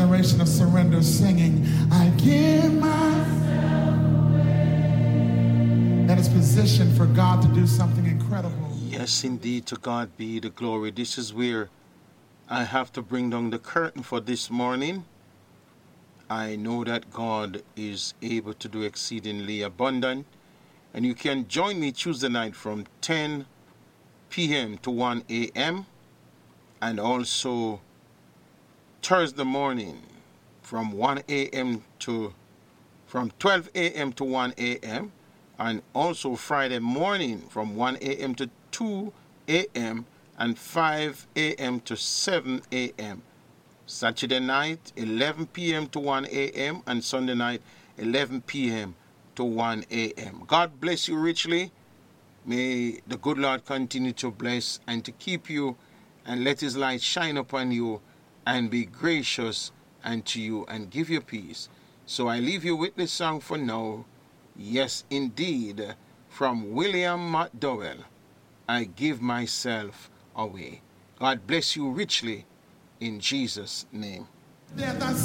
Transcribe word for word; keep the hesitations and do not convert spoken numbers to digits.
generation of surrender singing, I give myself away. That is positioned for God to do something incredible. Yes, indeed, to God be the glory. This is where I have to bring down the curtain for this morning. I know that God is able to do exceedingly abundant. And you can join me Tuesday night from ten p.m. to one a.m. and also Thursday morning from one a.m. to from twelve a.m. to one a.m. and also Friday morning from one a.m. to two a.m. and five a.m. to seven a.m. Saturday night eleven p.m. to one a.m. and Sunday night eleven p.m. to one a.m. God bless you richly. May the good Lord continue to bless and to keep you, and let his light shine upon you and be gracious unto you and give you peace. So I leave you with this song for now. Yes, indeed, from William McDowell, I give myself away. God bless you richly in Jesus' name.